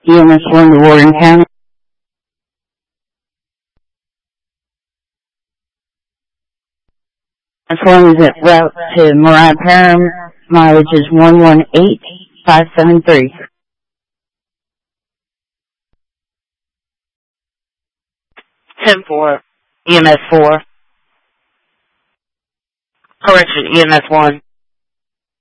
EMS 1 to Warden County. EMS 1 is at route to Mariah Parham. Mileage is 118573. 10-4, EMS 4. Correction, EMS 1.